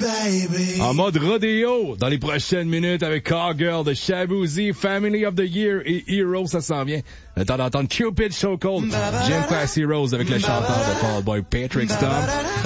En mode rodéo, dans les prochaines minutes avec Cowgirl de Shabuzi, Family of the Year et Hero, ça s'en vient. Le temps d'entendre Cupid So Cold, Jim Classy Rose avec le chanteur de Fall Boy Patrick Stump.